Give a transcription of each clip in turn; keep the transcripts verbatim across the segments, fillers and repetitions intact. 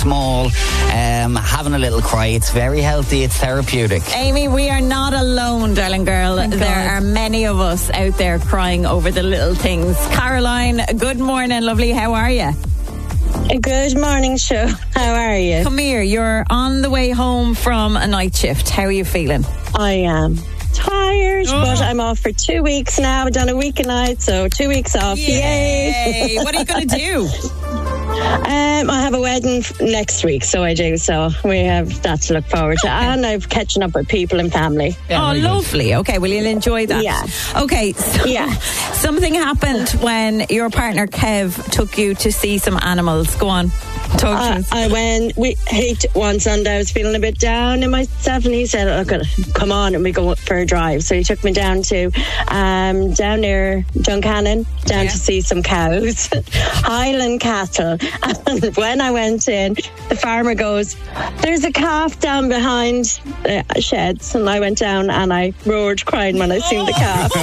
small, um, having a little cry. It's very healthy. It's therapeutic. Amy, we are not alone, darling girl. Thank there God. are many of us out there crying over the little things. Caroline, good morning, lovely. How are you? Good morning, show. How are you? Come here. You're on the way home from a night shift. How are you feeling? I am tired, Oh. but I'm off for two weeks now. I've done a week a night, so two weeks off. Yay! Yay. What are you going to do? Um, I have a wedding f- next week, so I do. So we have that to look forward to, and I'm catching up with people and family. Yeah, oh, very good. lovely. Okay, well, you'll enjoy that. Yeah. Okay, so Yeah. something happened when your partner Kev took you to see some animals. Go on. Talk to Uh, us. I went. We he, one Sunday I was feeling a bit down in myself, and he said, "Okay, come on," and we go for a drive. So he took me down to um, down near Duncannon, down Yeah. to see some cows, Highland cattle. And when I went in, the farmer goes, "There's a calf down behind the sheds," and I went down and I roared, crying when I seen the calf.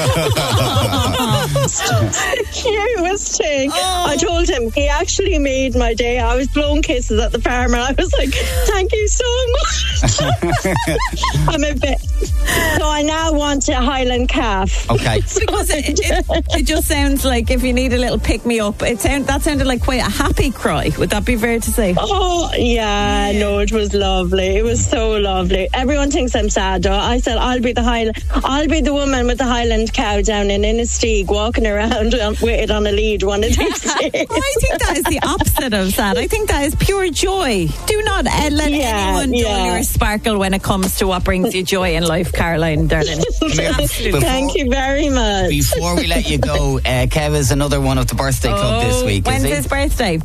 Cutest thing. I told him he actually made my day. I was blowing kisses at the farmer. I was like, "Thank you so much." I'm a bit. So I now want a Highland calf. Okay. Because it, it, it just sounds like if you need a little pick me up, it sound, that sounded like quite a happy cry. Would that be fair to say? Oh, yeah, no, it was lovely. It was so lovely. Everyone thinks I'm sad, though. I said, I'll be the Highland, I'll be the woman with the Highland cow down in Innisteag walking around on, with it on a lead one of these days. I think that is the opposite of sad. I think that is pure joy. Do not uh, let Yeah, anyone dull yeah. your sparkle when it comes to what brings you joy in life, Caroline, darling. Absolutely. Thank you very much. Before we let you go, uh, Kev is another one of the birthday club this week, When's is he? his birthday?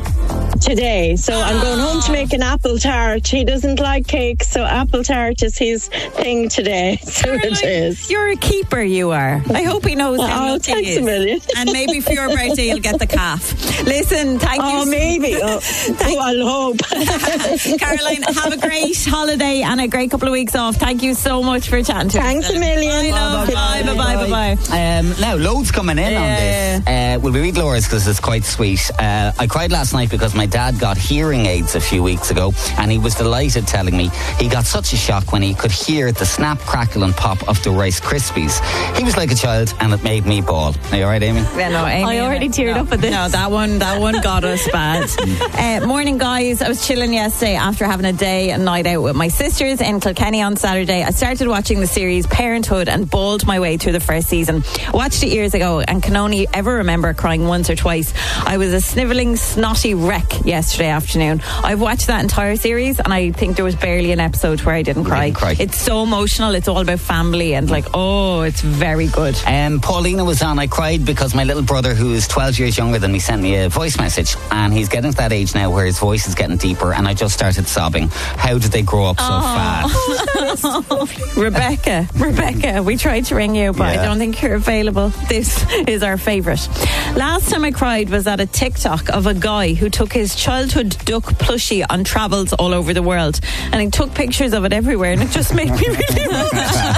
Today, so I'm going home to make an apple tart. He doesn't like cake, so apple tart is his thing today. So it Caroline, is. You're a keeper, you are. I hope he knows how Oh, lucky thanks he is. a million. And maybe for your birthday, you'll get the calf. Listen, thank you. Oh, so- maybe. Oh, oh, I'll hope. Caroline, have a great holiday and a great couple of weeks off. Thank you so much for chatting to us. Thanks a million. Bye, love. Bye, bye, bye, bye, bye. Um, now, loads coming in Yeah. on this. Uh, we'll read Laura's because it's quite sweet. Uh, I cried last night because my dad got hearing aids a few weeks ago, and he was delighted telling me he got such a shock when he could hear the snap, crackle and pop of the Rice Krispies. He was like a child, and it made me bawl. Are you all right, Amy? Yeah, no, Amy, I already teared no, up at this. No, that one, that one got us bad. uh, morning, guys. I was chilling yesterday after having a day and night out with my sisters in Kilkenny on Saturday. I started watching the series Parenthood and bawled my way through the first season. Watched it years ago and can only ever remember crying once or twice. I was a snivelling, snotty wreck yesterday afternoon. I've watched that entire series and I think there was barely an episode where I didn't cry. didn't cry. It's so emotional. It's all about family and like, oh, it's very good. Um, Paulina was on. I cried because my little brother, who is twelve years younger than me, sent me a voice message, and he's getting to that age now where his voice is getting deeper, and I just started sobbing. How did they grow up so fast? Rebecca, Rebecca, we tried to ring you, but Yeah. I don't think you're available. This is our favourite. Last time I cried was at a TikTok of a guy who took his childhood duck plushie on travels all over the world, and he took pictures of it everywhere, and it just made me really emotional.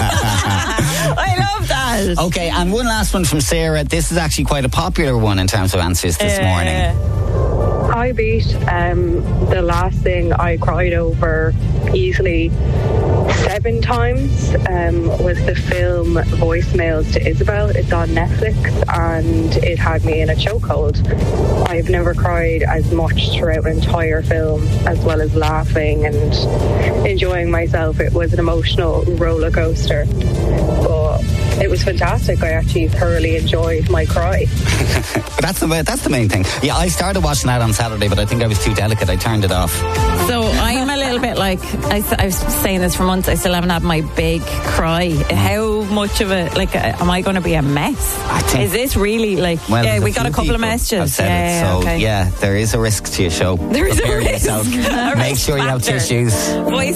I love that. Okay, and one last one from Sarah. This is actually quite a popular one in terms of answers this Uh, morning. Hi, Beat. Um, the last thing I cried over easily seven times um, was the film Voicemails to Isabel. It's on Netflix and it had me in a chokehold. I've never cried as much throughout an entire film, as well as laughing and enjoying myself. It was an emotional roller coaster, but it was fantastic. I actually thoroughly enjoyed my cry. But that's the that's the main thing. Yeah, I started watching that on Saturday, but I think I was too delicate. I turned it off. So I'm a little bit like, I, I was saying this for months, I still haven't had my big cry. How much of it, like, uh, am I going to be a mess? I think- Is this really like, Well, yeah, there's we a got a few couple of people messages. have said yeah, it, so okay. yeah, there is a risk to your show. There is a Prepare risk. yourself. A Make risk sure you have factor. tissues. Voice